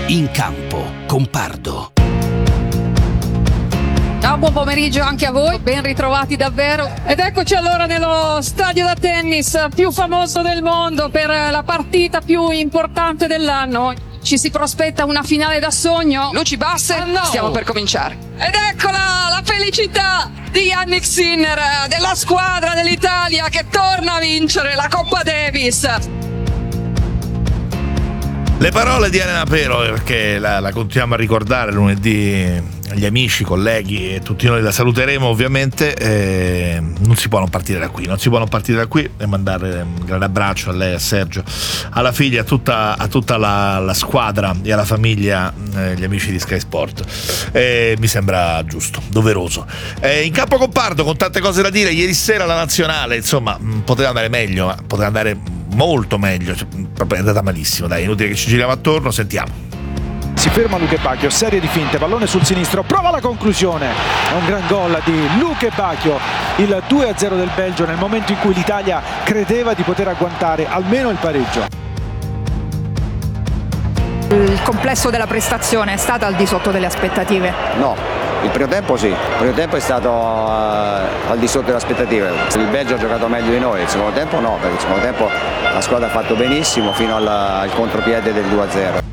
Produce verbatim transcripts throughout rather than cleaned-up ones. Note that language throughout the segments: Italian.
In campo con Pardo. Ciao, buon pomeriggio anche a voi, ben ritrovati davvero. Ed eccoci allora nello stadio da tennis più famoso del mondo per la partita più importante dell'anno. Ci si prospetta una finale da sogno. Luci basse, oh no. Stiamo per cominciare. Ed eccola la felicità di Jannik Sinner, della squadra dell'Italia che torna a vincere la Coppa Davis. Le parole di Elena Pero, perché la, la continuiamo a ricordare lunedì, gli amici, colleghi e tutti noi la saluteremo ovviamente. Eh, non si può non partire da qui, non si può non partire da qui e mandare un grande abbraccio a lei, a Sergio, alla figlia, a tutta, a tutta la, la squadra e alla famiglia, eh, gli amici di Sky Sport. Eh, mi sembra giusto, doveroso. Eh, in campo con Pardo, con tante cose da dire. Ieri sera la nazionale, insomma, poteva andare meglio, ma poteva andare molto meglio, cioè, proprio è andata malissimo, dai, inutile che ci giriamo attorno, sentiamo. Si ferma Luque Bacchio, serie di finte, pallone sul sinistro, prova la conclusione, è un gran gol di Luque Bacchio, il due a zero del Belgio nel momento in cui l'Italia credeva di poter agguantare almeno il pareggio. Il complesso della prestazione è stato al di sotto delle aspettative? No, il primo tempo sì, il primo tempo è stato uh, al di sotto delle aspettative. Il Belgio ha giocato meglio di noi, il secondo tempo no, perché il secondo tempo la squadra ha fatto benissimo fino al, al contropiede del due a zero.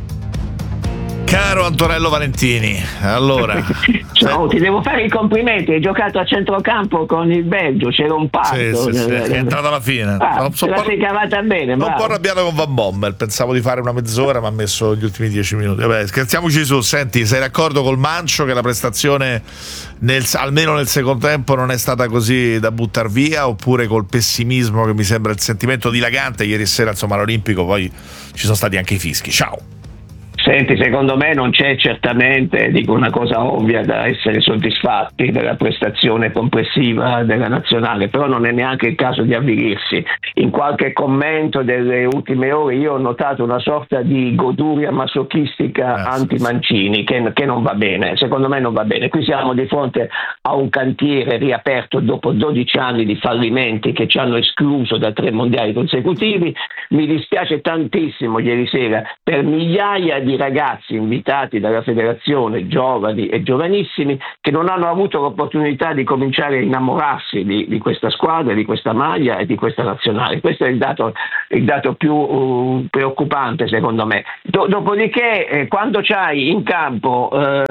Caro Antonello Valentini, allora ciao, ti devo fare i complimenti, hai giocato a centrocampo con il Belgio, c'era un parto. Sì, sì, sì, è entrato alla fine. Ah, te la sei cavata bene, un po' arrabbiato con Van Bommel, pensavo di fare una mezz'ora ma ha messo gli ultimi dieci minuti. Vabbè, scherziamoci su. Senti, sei d'accordo col Mancio che la prestazione nel, almeno nel secondo tempo non è stata così da buttar via, oppure col pessimismo che mi sembra il sentimento dilagante? Ieri sera insomma all'Olimpico poi ci sono stati anche i fischi. Ciao. Senti, secondo me non c'è certamente, dico una cosa ovvia, da essere soddisfatti della prestazione complessiva della nazionale, però non è neanche il caso di avvilirsi. In qualche commento delle ultime ore io ho notato una sorta di goduria masochistica eh, anti-Mancini che, che non va bene, secondo me non va bene. Qui siamo di fronte a un cantiere riaperto dopo dodici anni di fallimenti che ci hanno escluso da tre mondiali consecutivi. Mi dispiace tantissimo ieri sera per migliaia di ragazzi invitati dalla federazione, giovani e giovanissimi, che non hanno avuto l'opportunità di cominciare a innamorarsi di, di questa squadra, di questa maglia e di questa nazionale. Questo è il dato, il dato più uh, preoccupante secondo me. Do, dopodiché eh, quando c'hai in campo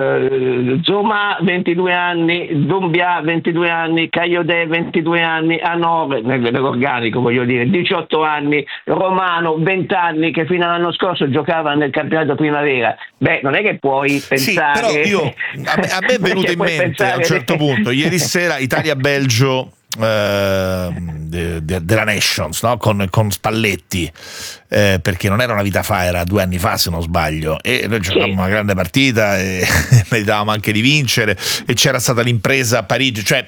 eh, Zoma ventidue anni, Doumbia ventidue anni, Kayode ventidue anni, a nove nell'organico voglio dire, diciotto anni, Romano venti anni che fino all'anno scorso giocava nel campionato primavera, beh non è che puoi pensare. Sì, però io, a me, a me è venuto in mente a un certo punto ieri sera Italia-Belgio eh, de, de, della Nations, no? con, con Spalletti, eh, perché non era una vita fa, era due anni fa se non sbaglio, e noi giocavamo sì. una grande partita e meritavamo anche di vincere, e c'era stata l'impresa a Parigi, cioè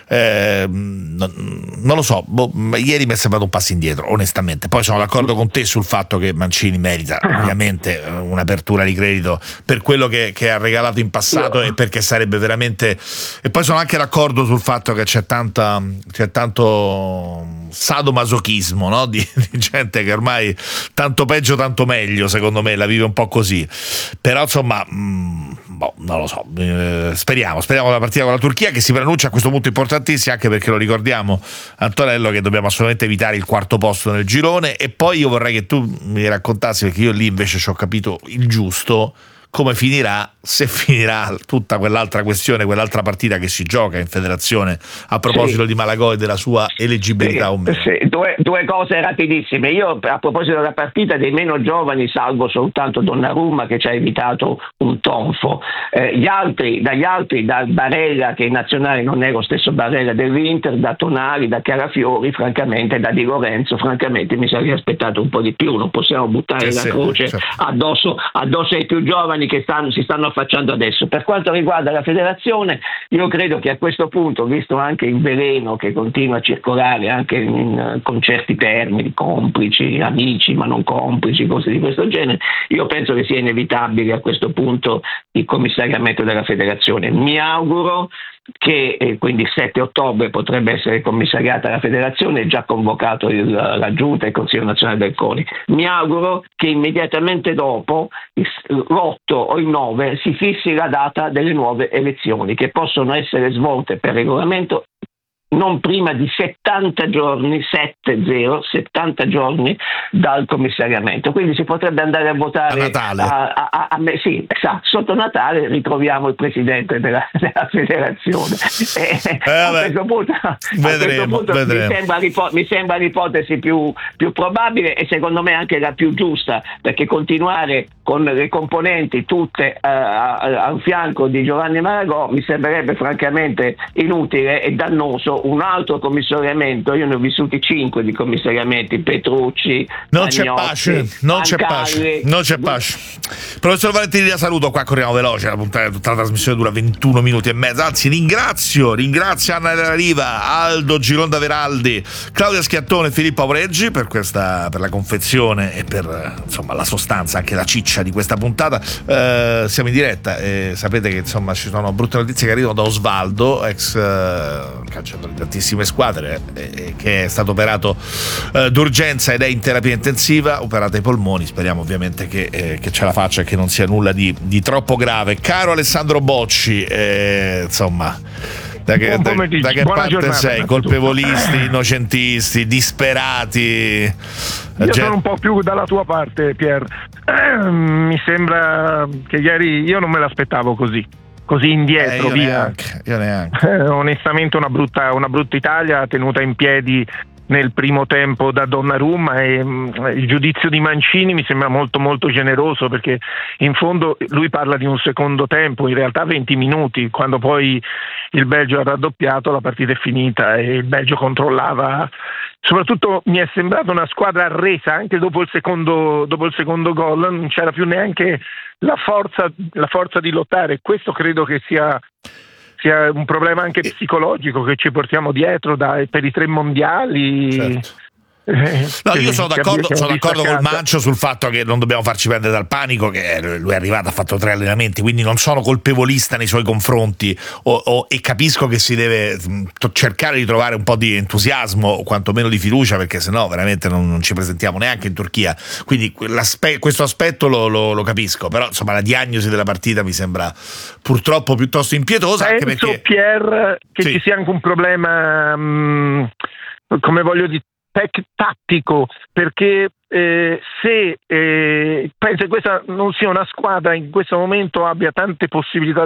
eh, non, non lo so, boh, ieri mi è sembrato un passo indietro onestamente. Poi sono d'accordo con te sul fatto che Mancini merita ovviamente un'apertura di credito per quello che, che ha regalato in passato e perché sarebbe veramente, e poi sono anche d'accordo sul fatto che c'è tanta c'è tanto sadomasochismo, no? di, di gente che ormai tanto peggio tanto meglio secondo me la vive un po' così, però insomma mh, boh, non lo so, eh, speriamo speriamo la partita con la Turchia, che si preannuncia a questo punto importantissima, anche perché lo ricordiamo Antonello che dobbiamo assolutamente evitare il quarto posto nel girone. E poi io vorrei che tu mi raccontassi, perché io lì invece ci ho capito il giusto, come finirà, se finirà tutta quell'altra questione, quell'altra partita che si gioca in federazione a proposito sì. di Malagò e della sua eleggibilità sì, o meno. Sì. Due, due cose rapidissime. Io a proposito della partita, dei meno giovani salvo soltanto Donnarumma che ci ha evitato un tonfo. Eh, gli altri, dagli altri, da Barella, che in nazionale non è lo stesso Barella dell'Inter, da Tonali, da Carafiori, francamente, da Di Lorenzo, francamente mi sarei aspettato un po' di più. Non possiamo buttare eh la sì, croce certo. addosso, addosso ai più giovani che stanno, si stanno affacciando adesso. Per quanto riguarda la federazione, io credo che a questo punto, visto anche il veleno che continua a circolare anche in, con certi termini, complici, amici ma non complici, cose di questo genere, io penso che sia inevitabile a questo punto il commissariamento della federazione. Mi auguro che eh, quindi il sette ottobre potrebbe essere commissariata la federazione, è già convocato il, la Giunta e il Consiglio nazionale del CONI. Mi auguro che immediatamente dopo, l'otto o il nove, si fissi la data delle nuove elezioni, che possono essere svolte per regolamento non prima di settanta giorni, sette zero, settanta giorni dal commissariamento. Quindi si potrebbe andare a votare a Natale. A, a, a, a, sì, esatto, sotto Natale ritroviamo il presidente della, della federazione. E, eh, a questo punto, vedremo, a questo punto vedremo. Mi, sembra, mi sembra l'ipotesi più, più probabile e secondo me anche la più giusta, perché continuare con le componenti tutte uh, a, a fianco di Giovanni Maragò mi sembrerebbe francamente inutile e dannoso. Un altro commissariamento, io ne ho vissuti cinque di commissariamenti, Petrucci, non c'è Pagnotti, pace, non c'è pace, non c'è pace. Professor Valentini, la saluto, qua corriamo veloce, la puntata, tutta la trasmissione dura ventuno minuti e mezzo, anzi ringrazio, ringrazio Anna della Riva, Aldo Gironda Veraldi, Claudia Schiattone e Filippo Aureggi per questa, per la confezione e per insomma la sostanza, anche la ciccia di questa puntata. Eh, siamo in diretta e sapete che insomma ci sono brutte notizie che arrivano da Osvaldo, ex eh, calciatore di tantissime squadre, eh, che è stato operato eh, d'urgenza ed è in terapia intensiva, operato ai polmoni. Speriamo ovviamente che, eh, che ce la faccia e che non sia nulla di, di troppo grave. Caro Alessandro Bocci, eh, insomma, da che, da, da che parte giornata, sei? Colpevolisti, innocentisti, disperati? Io Gen- sono un po' più dalla tua parte, Pier. Eh, mi sembra che ieri io non me l'aspettavo così. Così indietro, eh, io via. Neanche, io neanche. Eh, onestamente una brutta, una brutta Italia tenuta in piedi nel primo tempo da Donnarumma e mh, il giudizio di Mancini mi sembra molto molto generoso, perché in fondo lui parla di un secondo tempo, in realtà venti minuti, quando poi il Belgio ha raddoppiato la partita è finita e il Belgio controllava. Soprattutto mi è sembrata una squadra arresa anche dopo il secondo, dopo il secondo gol, non c'era più neanche la forza, la forza di lottare. Questo credo che sia, sia un problema anche psicologico che ci portiamo dietro da, per i tre mondiali. Certo. No, io sono d'accordo, sono d'accordo col Mancio sul fatto che non dobbiamo farci prendere dal panico, che lui è arrivato, ha fatto tre allenamenti, quindi non sono colpevolista nei suoi confronti o, o, e capisco che si deve t- cercare di trovare un po' di entusiasmo o quantomeno di fiducia, perché sennò veramente non, non ci presentiamo neanche in Turchia, quindi questo aspetto lo, lo, lo capisco, però insomma la diagnosi della partita mi sembra purtroppo piuttosto impietosa. Penso, anche perché Pier, che sì. ci sia anche un problema mh, come voglio dire tec- tattico, perché eh, se eh, penso che questa non sia una squadra in questo momento abbia tante possibilità